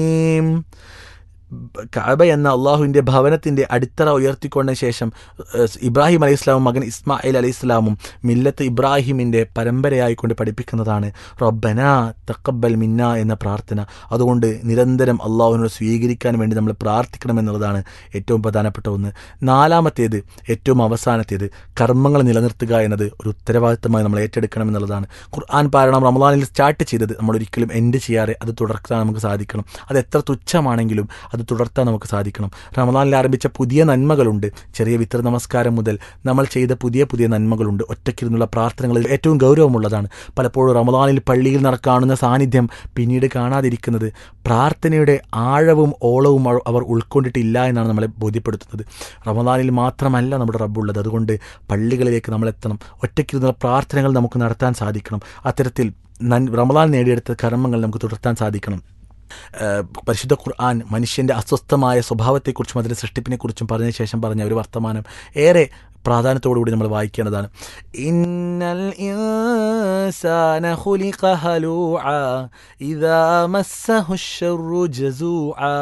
കഅബ എന്ന അള്ളാഹുവിൻ്റെ ഭവനത്തിൻ്റെ അടിത്തറ ഉയർത്തിക്കൊണ്ട ശേഷം ഇബ്രാഹിം അലൈഹി ഇസ്ലാമും മകൻ ഇസ്മായിൽ അലൈഹി ഇസ്ലാമും മില്ലത്ത് ഇബ്രാഹിമിൻ്റെ പരമ്പരയായിക്കൊണ്ട് പഠിപ്പിക്കുന്നതാണ് റബ്ബന തഖബ്ബൽ മിന്ന എന്ന പ്രാർത്ഥന. അതുകൊണ്ട് നിരന്തരം അള്ളാഹുവിനോട് സ്വീകരിക്കാൻ വേണ്ടി നമ്മൾ പ്രാർത്ഥിക്കണമെന്നുള്ളതാണ് ഏറ്റവും പ്രധാനപ്പെട്ട ഒന്ന്. നാലാമത്തേത്, ഏറ്റവും അവസാനത്തേത്, കർമ്മങ്ങൾ നിലനിർത്തുക എന്നത് ഒരു ഉത്തരവാദിത്തമായി നമ്മൾ ഏറ്റെടുക്കണമെന്നുള്ളതാണ്. ഖുർആൻ പാരായണം റമദാനിൽ സ്റ്റാർട്ട് ചെയ്തത് നമ്മൾ ഒരിക്കലും എൻഡ് ചെയ്യാതെ അത് തുടർത്താൻ നമുക്ക് സാധിക്കണം. അത് എത്ര തുച്ഛമാണെങ്കിലും അത് തുടർത്താൻ നമുക്ക് സാധിക്കണം. റമദാനിൽ ആരംഭിച്ച പുതിയ നന്മകളുണ്ട്. ചെറിയ വിത്ര നമസ്കാരം മുതൽ നമ്മൾ ചെയ്ത പുതിയ പുതിയ നന്മകളുണ്ട്. ഒറ്റയ്ക്കിരുന്നുള്ള പ്രാർത്ഥനകളിൽ ഏറ്റവും ഗൗരവമുള്ളതാണ്. പലപ്പോഴും റമദാനിൽ പള്ളിയിൽ കാണുന്ന സാന്നിധ്യം പിന്നീട് കാണാതിരിക്കുന്നത് പ്രാർത്ഥനയുടെ ആഴവും ഓളവും അവർ ഉൾക്കൊണ്ടിട്ടില്ല എന്നാണ് നമ്മളെ ബോധ്യപ്പെടുത്തുന്നത്. റമദാനിൽ മാത്രമല്ല നമ്മുടെ റബ്ബുള്ളത്. അതുകൊണ്ട് പള്ളികളിലേക്ക് നമ്മൾ എത്തണം. ഒറ്റയ്ക്കിരുന്നുള്ള പ്രാർത്ഥനകൾ നമുക്ക് നടത്താൻ സാധിക്കണം. അത്തരത്തിൽ റമദാൻ നേടിയെടുത്ത കർമ്മങ്ങൾ നമുക്ക് തുടർത്താൻ സാധിക്കണം. പരിശുദ്ധ ഖുർആൻ മനുഷ്യൻ്റെ അസ്വസ്ഥമായ സ്വഭാവത്തെക്കുറിച്ചും അതിൻ്റെ സൃഷ്ടിപ്പിനെക്കുറിച്ചും പറഞ്ഞ ശേഷം പറഞ്ഞ ഒരു വർത്തമാനം ഏറെ പ്രാധാന്യത്തോടുകൂടി നമ്മൾ വായിക്കേണ്ടതാണ്. ഇന്നൽ ഇൻസാന ഖുലിഖ ഹലൂഅ ഇദാ മസ്സഹു ശർറു ജസൂഅ